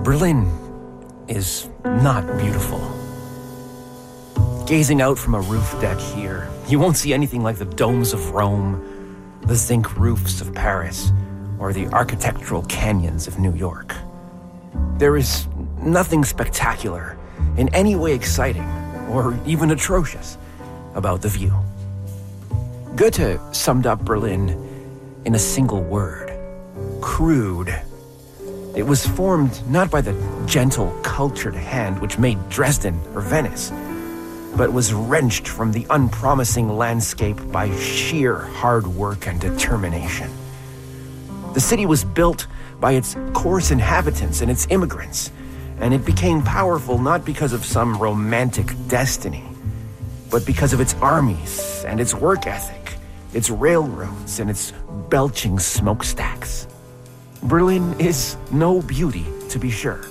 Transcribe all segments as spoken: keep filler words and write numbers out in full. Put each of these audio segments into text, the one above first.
Berlin is not beautiful. Gazing out from a roof deck here, you won't see anything like the domes of Rome, the zinc roofs of Paris, or the architectural canyons of New York. There is nothing spectacular, in any way exciting, or even atrocious, about the view. Goethe summed up Berlin in a single word: crude. It was formed not by the gentle, cultured hand which made Dresden or Venice, but was wrenched from the unpromising landscape by sheer hard work and determination. The city was built by its coarse inhabitants and its immigrants, and it became powerful not because of some romantic destiny, but because of its armies and its work ethic, its railroads and its belching smokestacks. Berlin is no beauty, to be sure,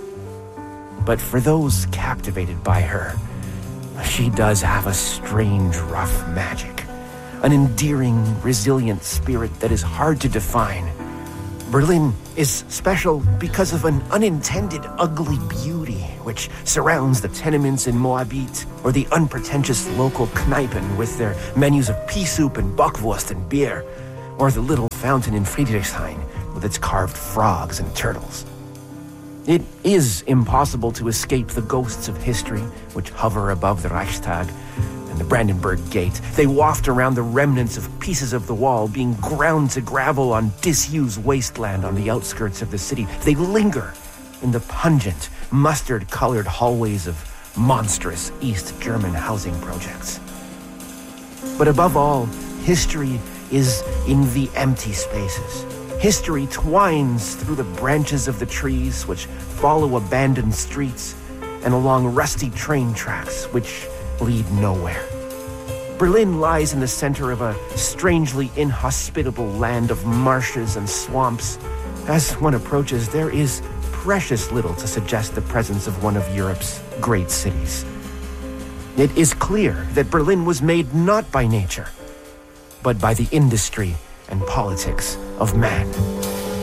but for those captivated by her, she does have a strange, rough magic, an endearing, resilient spirit that is hard to define. Berlin is special because of an unintended, ugly beauty which surrounds the tenements in Moabit, or the unpretentious local Kneipen with their menus of pea soup and bockwurst and beer, or the little fountain in Friedrichshain with its carved frogs and turtles. It is impossible to escape the ghosts of history which hover above the Reichstag and the Brandenburg Gate. They waft around the remnants of pieces of the wall being ground to gravel on disused wasteland on the outskirts of the city. They linger in the pungent, mustard-colored hallways of monstrous East German housing projects. But above all, history is in the empty spaces. History twines through the branches of the trees which follow abandoned streets and along rusty train tracks which lead nowhere. Berlin lies in the center of a strangely inhospitable land of marshes and swamps. As one approaches, there is precious little to suggest the presence of one of Europe's great cities. It is clear that Berlin was made not by nature, but by the industry and politics of man.